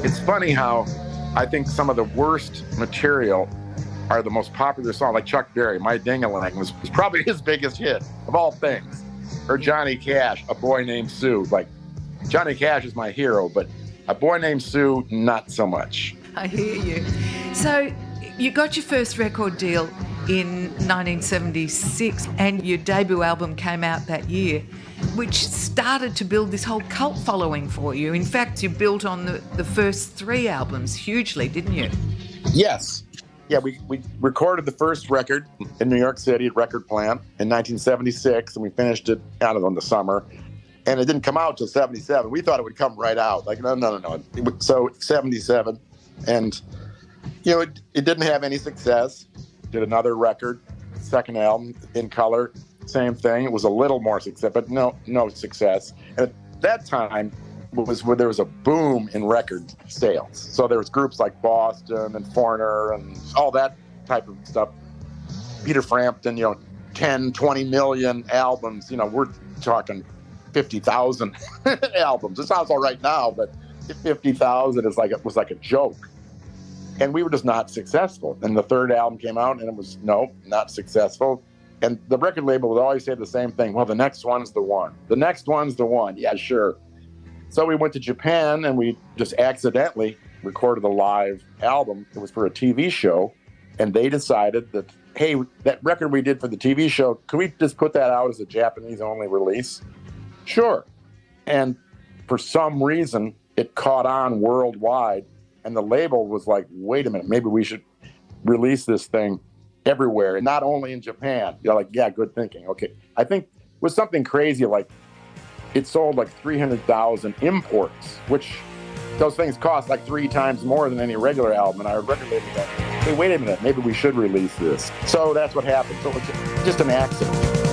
It's funny how I think some of the worst material are the most popular songs, like Chuck Berry, My Ding-a-Ling was probably his biggest hit of all things. Or Johnny Cash, A Boy Named Sue. Like, Johnny Cash is my hero, but A Boy Named Sue, not so much. I hear you. So you got your first record deal in 1976 and your debut album came out that year, which started to build this whole cult following for you. In fact, you built on the first 3 albums hugely, didn't you? Yes. Yeah, we recorded the first record in New York City at Record Plant in 1976, and we finished it kind of in the summer. And it didn't come out till 77. We thought it would come right out. Like, no. So 77. And, you know, it didn't have any success. Did another record, second album, In Color, same thing. It was a little more success, but no success. And at that time was where there was a boom in record sales. So there was groups like Boston and Foreigner and all that type of stuff. Peter Frampton, 10, 20 million albums. We're talking 50,000 albums. It sounds all right now, but 50,000 was like a joke. And we were just not successful. And the third album came out and it was, not successful. And the record label would always say the same thing. Well, the next one's the one. The next one's the one. Yeah, sure. So we went to Japan and we just accidentally recorded a live album. It was for a TV show. And they decided that, hey, that record we did for the TV show, could we just put that out as a Japanese-only release? Sure. And for some reason, it caught on worldwide. And the label was like, wait a minute, maybe we should release this thing everywhere, and not only in Japan. Yeah, good thinking. Okay. I think it was something crazy, like it sold like 300,000 imports, which those things cost like 3 times more than any regular album. And our record label said, hey, wait a minute, maybe we should release this. So that's what happened. So it's just an accident.